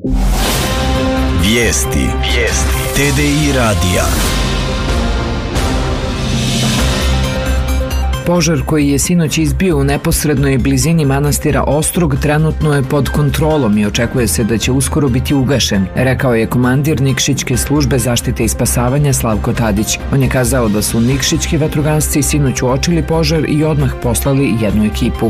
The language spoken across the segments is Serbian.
Vijesti TDI radija. Požar koji je sinoć izbio u neposrednoj blizini manastira Ostrog trenutno je pod kontrolom i očekuje se da će uskoro biti ugašen, rekao je komandir Nikšićke službe zaštite i spasavanja Slavko Tadić. On je kazao da su nikšićki vatrogasci sinoć uočili požar i odmah poslali jednu ekipu.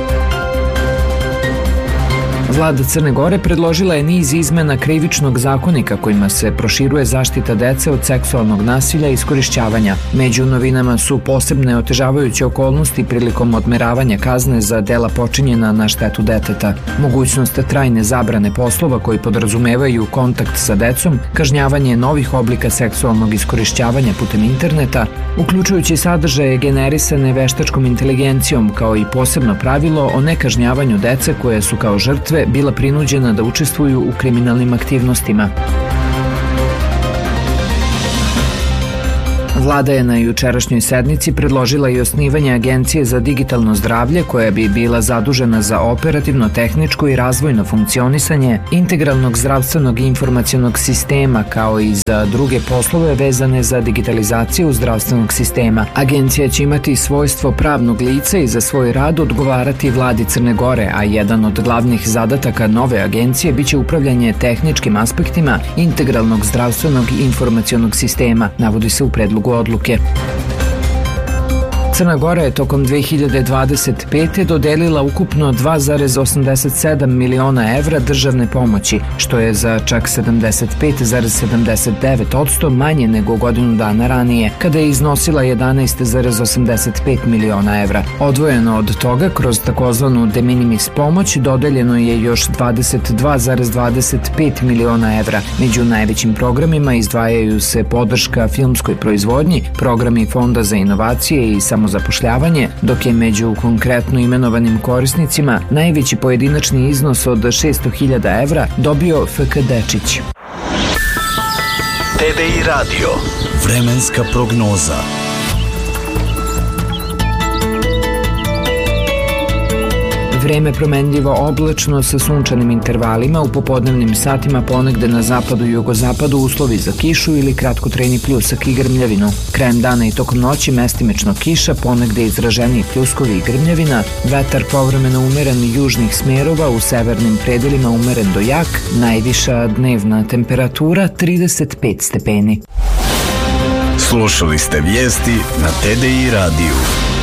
Vlada Crne Gore predložila je niz izmena krivičnog zakonika kojima se proširuje zaštita dece od seksualnog nasilja i iskorišćavanja. Među novinama su posebne otežavajuće okolnosti prilikom odmeravanja kazne za dela počinjena na štetu deteta, mogućnost trajne zabrane poslova koji podrazumevaju kontakt sa decom, kažnjavanje novih oblika seksualnog iskorišćavanja putem interneta, uključujući sadržaje generisane veštačkom inteligencijom, kao i posebno pravilo o nekažnjavanju dece koje su kao žrtve bila prinuđena da učestvuju u kriminalnim aktivnostima. Vlada je na jučerašnjoj sednici predložila i osnivanje Agencije za digitalno zdravlje koja bi bila zadužena za operativno, tehničko i razvojno funkcionisanje integralnog zdravstvenog i informacionog sistema kao i za druge poslove vezane za digitalizaciju zdravstvenog sistema. Agencija će imati svojstvo pravnog lica i za svoj rad odgovarati Vladi Crne Gore, a jedan od glavnih zadataka nove agencije biće upravljanje tehničkim aspektima integralnog zdravstvenog i informacionog sistema, navodi se u predlogu odluke. Crna Gora je tokom 2025. dodelila ukupno 2,87 miliona evra državne pomoći, što je za čak 75,79% manje nego godinu dana ranije, kada je iznosila 11,85 miliona evra. Odvojeno od toga, kroz takozvanu de minimis pomoć, dodeljeno je još 22,25 miliona evra. Među najvećim programima izdvajaju se podrška filmskoj proizvodnji, programi Fonda za inovacije i samozapošljavanje, dok je među konkretno imenovanim korisnicima najveći pojedinačni iznos od 600.000 evra dobio FK Dečić. TDI radio. Vremenska prognoza. Vreme promenljivo oblačno sa sunčanim intervalima, u popodnevnim satima ponegde na zapadu i jugozapadu uslovi za kišu ili kratkotrajni pljusak i grmljavinu. Krajem dana i tokom noći mestimično kiša, ponegde izraženiji pljuskovi i grmljavina, vetar povremeno umeren južnih smerova, u severnim predelima umeren do jak, najviša dnevna temperatura 35 stepeni. Slušali ste vijesti na TDI radiju.